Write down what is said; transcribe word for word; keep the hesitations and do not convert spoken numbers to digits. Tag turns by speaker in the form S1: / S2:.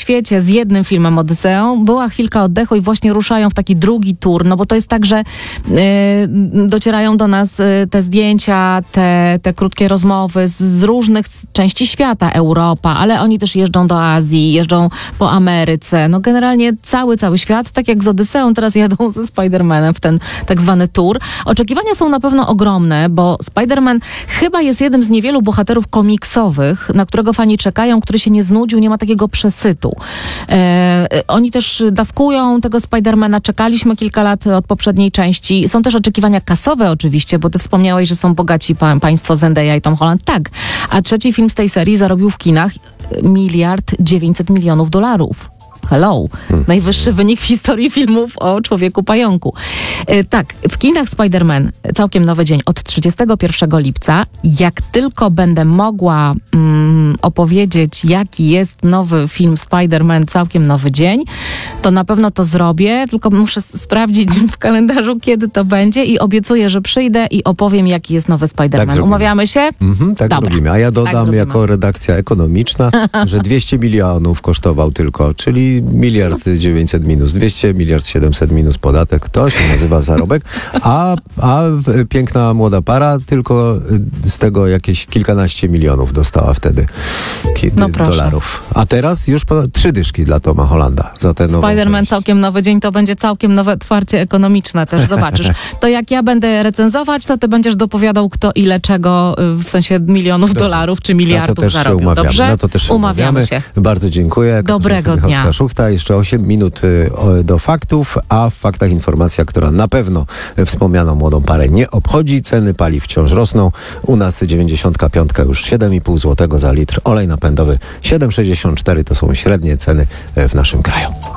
S1: świecie z jednym filmem Odyseą, była chwilka oddechu i właśnie ruszają w taki drugi tur, no bo to jest tak, że y, docierają do nas y, te zdjęcia, te, te krótkie rozmowy z, z różnych części świata, Europa, ale oni też jeżdżą do Azji, jeżdżą po Ameryce, no generalnie cały, cały świat, tak jak z Odyseą, teraz jadą ze Spider-Manem w ten tak zwany tour. Oczekiwania są na pewno ogromne, bo Spider-Man chyba jest jednym z niewielu bohaterów komiksowych, na którego fani czekają, który się nie znudził, nie ma takiego przesytu. E, oni też dawkują tego Spider-Mana, czekaliśmy kilka lat od poprzedniej części. Są też oczekiwania kasowe oczywiście, bo ty wspomniałeś, że są bogaci pa, państwo Zendaya i Tom Holland. Tak, a trzeci film z tej serii zarobił w kinach miliard dziewięćset milionów dolarów. Hello. Najwyższy wynik w historii filmów o Człowieku Pająku. E, tak, w kinach Spider-Man całkiem nowy dzień od trzydziestego pierwszego lipca. Jak tylko będę mogła mm, opowiedzieć, jaki jest nowy film Spider-Man całkiem nowy dzień, to na pewno to zrobię, tylko muszę sprawdzić w kalendarzu, kiedy to będzie i obiecuję, że przyjdę i opowiem, jaki jest nowy Spider-Man. Tak Umawiamy się?
S2: Mhm, tak Dobra. robimy. A ja dodam tak jako redakcja ekonomiczna, że dwieście milionów kosztował tylko, czyli miliard dziewięćset minus dwieście, miliard siedemset minus podatek, to się nazywa zarobek, a, a piękna młoda para tylko z tego jakieś kilkanaście milionów dostała wtedy
S1: no
S2: dolarów. A teraz już po, trzy dyszki dla Toma Hollanda za ten nową
S1: Spider-Man
S2: część.
S1: całkiem nowy dzień, to będzie całkiem nowe otwarcie ekonomiczne też, zobaczysz. To jak ja będę recenzować, to ty będziesz dopowiadał kto ile czego, w sensie milionów Dobrze. dolarów czy miliardów
S2: no
S1: zarobił.
S2: Umawiamy.
S1: Dobrze?
S2: No to też się
S1: umawiamy.
S2: umawiamy
S1: się.
S2: Bardzo dziękuję.
S1: Dobrego dnia.
S2: Szuchta, jeszcze osiem minut y, do faktów, a w faktach informacja, która na pewno wspomnianą młodą parę nie obchodzi. Ceny paliw wciąż rosną. U nas dziewięćdziesiątka piątka już siedem i pół złotego za litr. Olej napędowy siedem sześćdziesiąt cztery to są średnie ceny w naszym kraju.